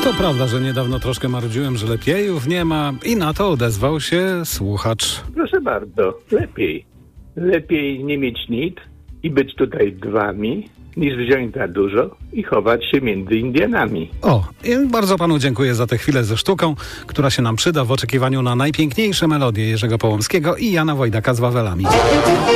To prawda, że niedawno troszkę marudziłem, że lepiejów nie ma i na to odezwał się słuchacz. Proszę bardzo, lepiej. Lepiej nie mieć nic i być tutaj dwami, niż wziąć za dużo i chować się między Indianami. O, i bardzo panu dziękuję za tę chwilę ze sztuką, która się nam przyda w oczekiwaniu na najpiękniejsze melodie Jerzego Połomskiego i Jana Wojdaka z Wawelami.